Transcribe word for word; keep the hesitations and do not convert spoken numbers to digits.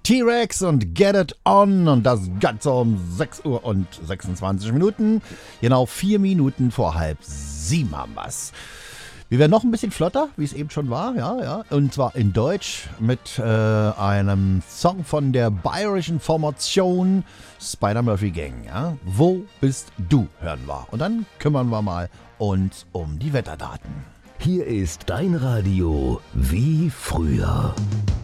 T-Rex und Get It On und das Ganze um sechs Uhr und sechsundzwanzig Minuten. Genau vier Minuten vor halb sieben haben wir's. Wir werden noch ein bisschen flotter, wie es eben schon war, ja, ja. Und zwar in Deutsch mit äh, einem Song von der bayerischen Formation Spider-Murphy Gang, ja. Wo bist du, hören wir. Und dann kümmern wir mal uns um die Wetterdaten. Hier ist dein Radio wie früher.